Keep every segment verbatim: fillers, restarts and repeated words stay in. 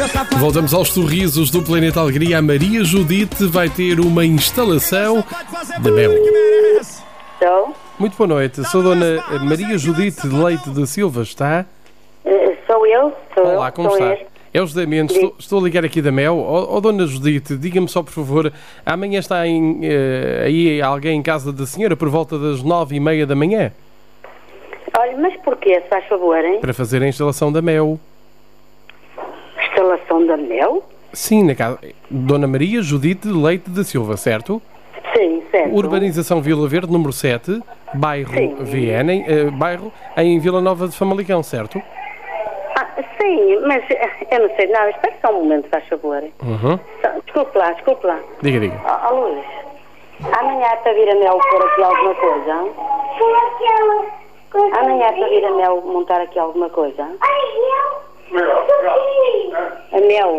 Voltamos aos sorrisos do Planeta Alegria. A Maria Judite vai ter uma instalação de mel. Sou? Muito boa noite. Sou a dona Maria Judite de Leite da Silva, está? Uh, sou eu? Sou Olá, eu? como sou está? Eu. É o José Mendes. Estou, estou a ligar aqui da Mel. Ó oh, dona Judite, diga-me só, por favor, amanhã está em, uh, aí alguém em casa da senhora por volta das nove e meia da manhã? Olha, mas porquê, se faz favor, hein? Para fazer a instalação da Mel. Instalação da mel? Sim, na casa. Dona Maria Judite de Leite da Silva, certo? Sim, certo. Urbanização Vila Verde, número sete, bairro Sim. V N, eh, bairro em Vila Nova de Famalicão, certo? Ah, sim, mas eh, eu não sei nada. Espera só um momento, faz favor. Uhum. Só- Desculpe lá, desculpe lá. Diga, diga. Ó oh, Luís, amanhã é para vir a mel pôr aqui alguma coisa? Amanhã é para vir a mel montar aqui alguma coisa? A mel?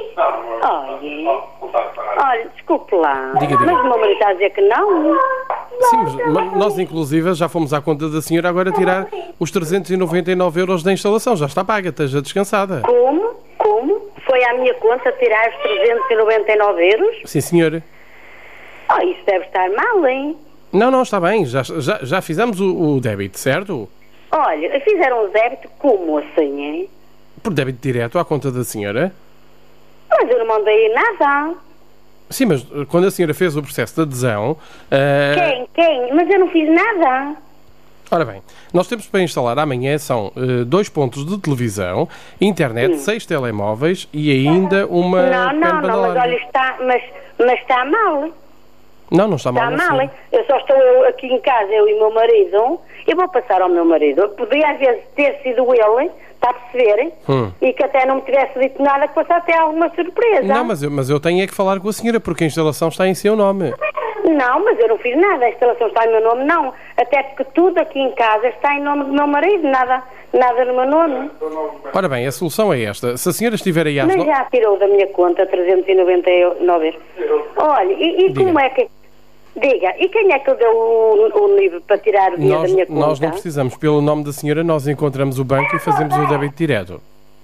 Olha, olha, desculpe lá. Diga, diga. Mas o meu marido está a dizer que não. Sim, mas ma- nós inclusive já fomos à conta da senhora agora tirar os trezentos e noventa e nove euros da instalação. Já está paga, esteja descansada. Como? Como? Foi à minha conta tirar os trezentos e noventa e nove euros? Sim, senhora. Oh, isso deve estar mal, hein? Não, não, está bem. Já, já, já fizemos o, o débito, certo? Olha, fizeram um débito como assim, hein? Por débito direto à conta da senhora. Mas eu não mandei nada. Sim, mas eh, quando a senhora fez o processo de adesão... eh, Quem? Quem? Mas eu não fiz nada. Ora bem, nós temos para instalar amanhã são eh, dois pontos de televisão, internet, seis telemóveis e ainda uma não, pena não, banda não, mas larga. olha, está, mas, mas está mal. Não, não está mal. Está não, mal, senhora. hein? Eu só estou eu aqui em casa, eu e o meu marido. Eu vou passar ao meu marido. Podia às vezes ter sido ele, está a perceber? Hum. E que até não me tivesse dito nada, que fosse até alguma surpresa. Não, mas eu, mas eu tenho é que falar com a senhora, porque a instalação está em seu nome. Não, mas eu não fiz nada. A instalação está em meu nome, não. Até porque tudo aqui em casa está em nome do meu marido, nada, nada no meu nome. Ora bem, a solução é esta. Se a senhora estiver aí às Mas no... já tirou da minha conta trezentos e noventa e nove euros. Olha, e, e Diga. como é que... Diga, e quem é que deu o, o livro para tirar o dinheiro nós, da minha conta? nós não precisamos. Pelo nome da senhora, nós encontramos o banco e fazemos o débito direto.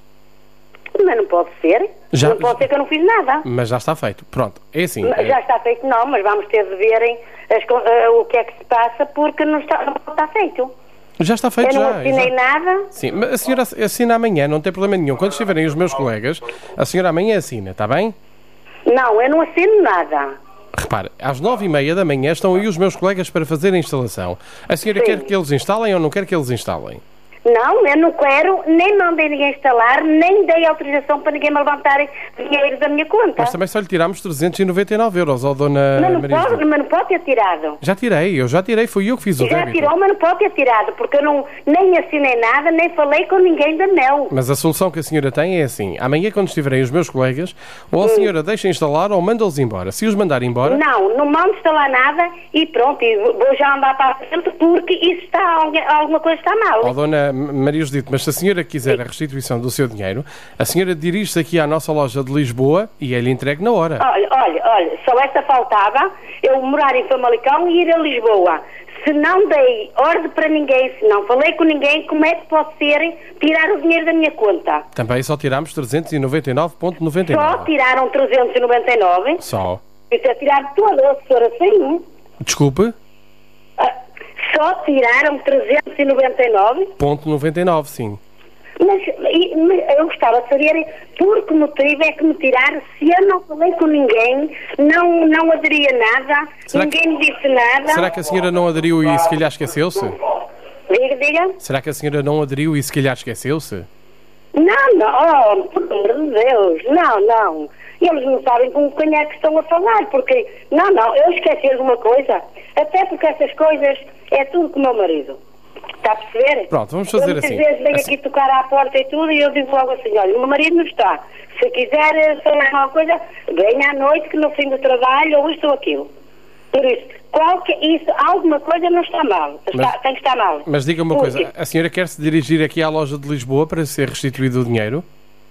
Mas não pode ser. Já- Não pode ser que eu não fiz nada. Mas já está feito. Pronto, é assim. Mas eh, já está feito, não, mas vamos ter de verem as co- eh, o que é que se passa porque não está, não está feito. Já está feito, Eu não já. assinei já. nada. Sim, mas a senhora assina amanhã, não tem problema nenhum. Quando estiverem os meus colegas, a senhora amanhã assina, está bem? Não, eu não assino nada. Repare, às nove e meia da manhã estão aí os meus colegas para fazer a instalação. A senhora Sim. quer que eles instalem ou não quer que eles instalem? Não, eu não quero, nem mandei ninguém instalar, nem dei autorização para ninguém me levantar dinheiro da minha conta. Mas também só lhe tirámos trezentos e noventa e nove euros, ó dona Mas não, Maria pode, Judite. mas não pode ter tirado. Já tirei, eu já tirei, fui eu que fiz o Já débito. tirou, mas não pode ter tirado, porque eu não, nem assinei nada, nem falei com ninguém da Mel. Mas a solução que a senhora tem é assim: amanhã, quando estiverem os meus colegas, ou a senhora deixa instalar ou manda-os embora. Se os mandar embora, Não, não mando instalar nada e pronto, e vou já andar para a frente porque isso está, alguém- alguma coisa está mal. ó dona Maria Judite, mas se a senhora quiser a restituição do seu dinheiro, a senhora dirige-se aqui à nossa loja de Lisboa e é-lhe entregue na hora. Olha, olha, olha, só esta faltava eu morar em Famalicão e ir a Lisboa. Se não dei ordem para ninguém, se não falei com ninguém, como é que pode ser tirar o dinheiro da minha conta? Também só tirámos trezentos e noventa e nove vírgula noventa e Só nove. tiraram trezentos e noventa e nove, Só. e ter tirado toda, se for assim, Desculpe, ah, só tiraram trezentos e noventa e nove. ponto noventa e nove, sim. Mas, e- mas eu gostava de saber por que motivo é que me tiraram, se eu não falei com ninguém, não, não aderia nada, Será que- ninguém me disse nada. Será que a senhora não aderiu e se calhar esqueceu-se? Diga, diga. Será que a senhora não aderiu e se calhar esqueceu-se? Não, não, oh, por amor de Deus, não, não. Eles não sabem com quem é que estão a falar, porque, não, não, eu esqueci de uma coisa, até porque essas coisas é tudo com o meu marido. Está a perceber? Pronto, vamos fazer eu, muitas assim. vezes venho Assim. aqui tocar à porta e tudo e eu digo logo assim, olha, o meu marido não está. Se quiser eh, falar alguma coisa, venha à noite que no fim do trabalho ou isto ou aquilo. Por isso, qualquer, isso, alguma coisa não está mal. Está, Mas- tem que estar mal. Mas diga uma Por coisa, quê? a senhora quer se dirigir aqui à loja de Lisboa para ser restituído o dinheiro?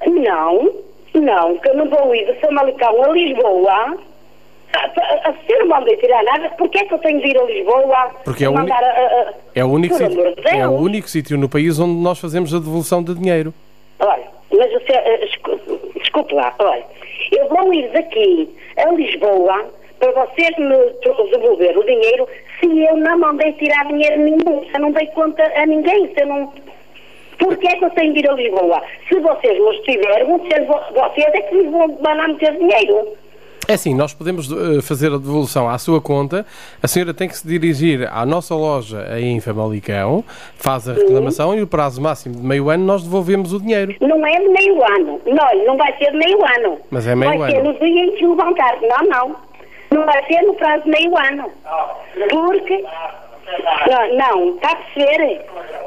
Não, não, que eu não vou ir de Famalicão a Lisboa. A, a, a, se eu não mandei tirar nada, porquê é que eu tenho de ir a Lisboa? Porque é o mandar a, a, a, É o único por sítio, amor de é o Deus. único sítio no país onde nós fazemos a devolução de dinheiro. Olha, mas você, eh, escu- desculpe desculpe lá, olha, eu vou ir daqui a Lisboa para vocês me devolver o dinheiro se eu não mandei tirar dinheiro nenhum, se eu não dei conta a ninguém, se eu não... Porquê é que eu tenho de ir a Lisboa? Se vocês não estiverem, vocês, vocês é que me vão mandar meter dinheiro. É assim, nós podemos uh, fazer a devolução à sua conta. A senhora tem que se dirigir à nossa loja aí em Famalicão, faz a reclamação Sim. e o prazo máximo de meio ano nós devolvemos o dinheiro. Não é de meio ano. Não, não vai ser de meio ano. Mas é meio vai ano. Vai ser no dia em que levantar. Não, não. Não vai ser no prazo de meio ano. Porque... Não, não. Está a perceber?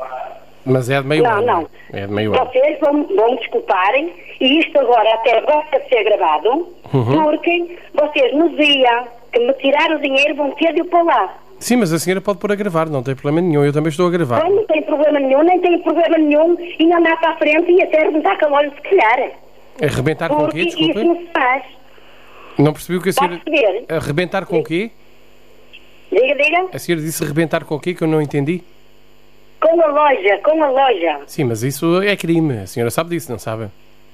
Mas é de meio não, ano. Não, não. É de meio ano. Vocês vão, vão desculparem, e isto agora até gosta de ser gravado, uhum. porque vocês no dia que me tirar o dinheiro vão ter de o pôr lá. Sim, mas a senhora pode pôr a gravar, não tem problema nenhum. Eu também estou a gravar. Não, não tem problema nenhum, nem tem problema nenhum em andar para a frente e até arrebentar com a loja se calhar. Arrebentar com o quê? Desculpa. Isso não se faz. Não percebi o que a senhora... perceber? Arrebentar com o quê? Diga, diga. A senhora disse arrebentar com o quê que eu não entendi? Com a loja, com a loja. Sim, mas isso é crime. A senhora sabe disso, não sabe?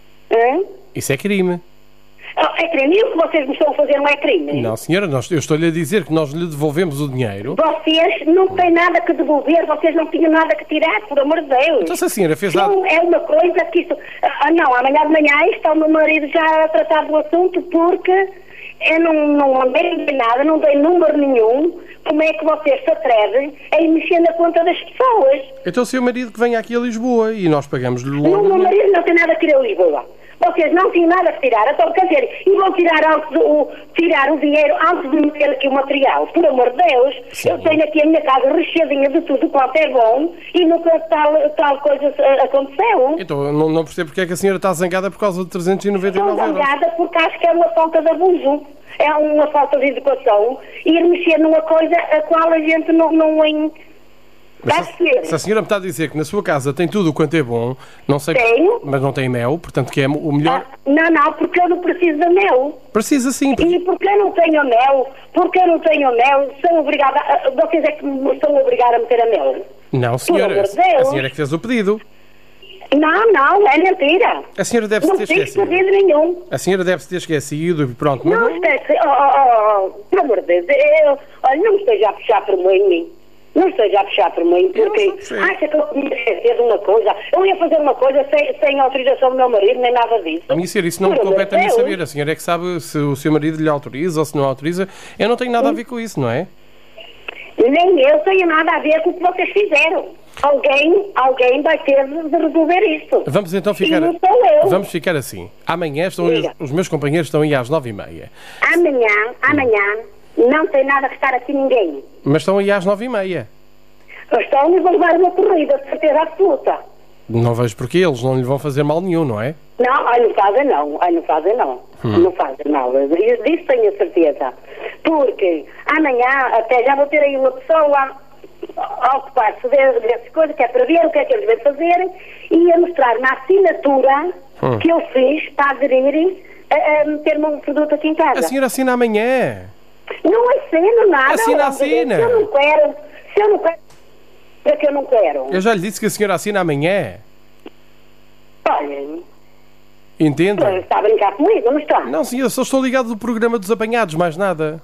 Hã? Isso é crime. Oh, é crime? E o que vocês me estão a fazer não é crime? Não, senhora, nós, eu estou-lhe a dizer que nós lhe devolvemos o dinheiro. Vocês não têm nada que devolver, vocês não tinham nada que tirar, por amor de Deus. Então se a senhora fez não, é uma coisa que isto... Ah, não, amanhã de manhã está o meu marido já a tratar do assunto porque eu não, não mandei nada, não dei número nenhum. Como é que vocês se atrevem a ir mexer na conta das pessoas? Então o seu marido que venha aqui a Lisboa e nós pagamos-lhe logo... Não, o meu marido não tem nada que ir a Lisboa. Vocês não tinham nada que tirar, então quer dizer, e vão tirar, antes o, tirar o dinheiro antes de meter aqui o material. Por amor de Deus, Sim. eu tenho aqui a minha casa recheadinha de tudo quanto é bom e nunca tal, tal coisa aconteceu. Então, não, não percebo porque é que a senhora está zangada por causa de trezentos e noventa e nove euros. Estou zangada porque acho que é uma falta de abuso, é uma falta de educação ir mexer numa coisa a qual a gente não... não em... Mas se, se a senhora me está a dizer que na sua casa tem tudo o quanto é bom, não sei, Tenho. mas não tem mel, portanto que é o melhor... Ah, não, não, porque eu não preciso de mel. Precisa sim. Porque... E porque eu não tenho mel, porque eu não tenho mel, são obrigada, a, vocês é que me estão obrigados a meter a mel. Não, senhora, a senhora é que fez o pedido. Não, não, é mentira. A senhora deve-se ter esquecido. Não fiz pedido nenhum. A senhora deve-se ter esquecido e pronto. Não, não esquece, oh, oh, oh, pelo amor de Deus, eu, olha, não me esteja a puxar por mim. Não esteja a puxar por mim, porque acha que eu podia esquecer de uma coisa. Eu ia fazer uma coisa sem, sem autorização do meu marido, nem nada disso. A minha senhora, isso não me compete a mim saber. A senhora é que sabe se o seu marido lhe autoriza ou se não autoriza. Eu não tenho nada a ver com isso, não é? Nem eu tenho nada a ver com o que vocês fizeram. Alguém, alguém vai ter de resolver isto. Vamos então ficar... E não sou eu. Vamos ficar assim. Amanhã estão os, os meus companheiros estão aí às nove e meia. Amanhã, amanhã... Não tem nada que estar aqui ninguém. Mas estão aí às nove e meia. Estão e vão levar uma corrida, de certeza absoluta. Não vejo porque eles não lhe vão fazer mal nenhum, não é? Não, ai, não fazem não. Ai, não fazem não. Hum. Não fazem mal. Disso tenho a certeza. Porque amanhã até já vou ter aí uma pessoa a ocupar-se dessas coisas, que é para ver o que é que eles vêm fazer e a mostrar na assinatura hum. que eu fiz para aderir a, a meter-me um produto aqui em casa. A senhora assina amanhã. Não assino nada. Assina, assina. Se eu não quero, se eu não quero, é que eu não quero. Eu já lhe disse que a senhora assina amanhã. Olha. Entende? Está a brincar comigo, não está? Não, sim, eu só estou ligado do programa dos apanhados, mais nada.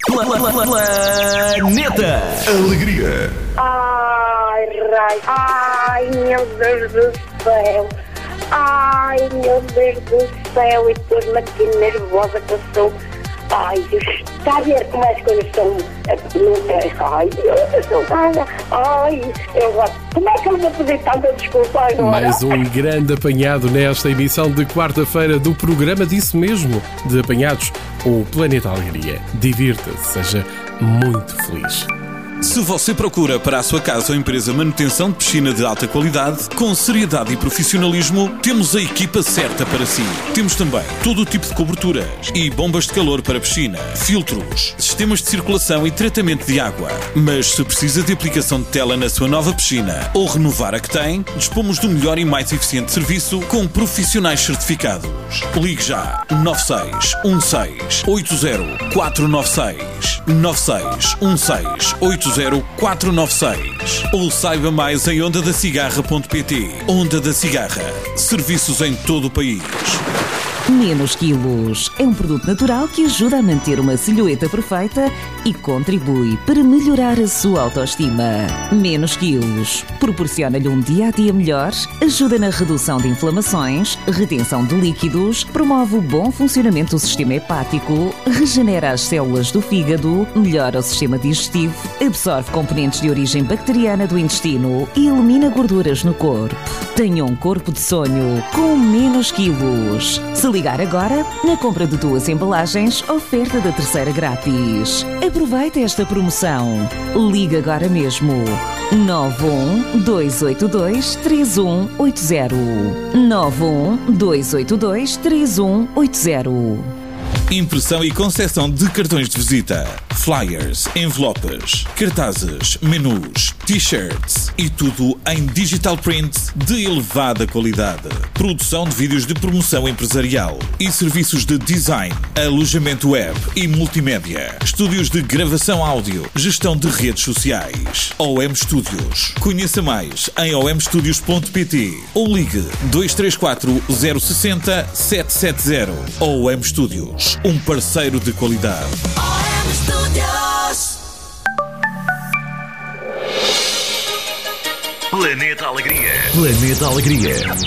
Planeta Alegria. Ai, raio. Ai, meu Deus do céu. Ai, meu Deus do céu. E depois-me aqui nervosa que eu sou. Ai, está a ver como as coisas estão... Ai, eu estou... Ai, eu... Como é que eu vou pedir tanta desculpa agora? Mais um grande apanhado nesta emissão de quarta-feira do programa disso mesmo, de apanhados, o Planeta Alegria. Divirta-se, seja muito feliz. Se você procura para a sua casa ou empresa manutenção de piscina de alta qualidade, com seriedade e profissionalismo, temos a equipa certa para si. Temos também todo o tipo de coberturas e bombas de calor para piscina, filtros, sistemas de circulação e tratamento de água. Mas se precisa de aplicação de tela na sua nova piscina ou renovar a que tem, dispomos do melhor e mais eficiente serviço com profissionais certificados. Ligue já nove seis um seis oito zero quatro nove seis nove seis um seis oito zero quatro nove seis ou saiba mais em onda da cigarra ponto pt. Onda da Cigarra. Serviços em todo o país. Menos Quilos é um produto natural que ajuda a manter uma silhueta perfeita e contribui para melhorar a sua autoestima. Menos Quilos proporciona-lhe um dia-a-dia melhor, ajuda na redução de inflamações, retenção de líquidos, promove o bom funcionamento do sistema hepático, regenera as células do fígado, melhora o sistema digestivo, absorve componentes de origem bacteriana do intestino e elimina gorduras no corpo. Tenha um corpo de sonho com Menos Quilos. Se ligar agora, na compra de duas embalagens, oferta da terceira grátis. Aproveite esta promoção. Ligue agora mesmo. nove um dois oito dois três um oito zero. nove um dois oito dois três um oito zero. Impressão e concessão de cartões de visita, flyers, envelopes, cartazes, menus, t-shirts e tudo em digital print de elevada qualidade. Produção de vídeos de promoção empresarial e serviços de design, alojamento web e multimédia. Estúdios de gravação áudio, gestão de redes sociais. O M Studios. Conheça mais em o m studios ponto p t ou ligue dois três quatro zero seis zero sete sete zero. O M Studios, um parceiro de qualidade. O M Studios. Planeta Alegria. Planeta Alegria.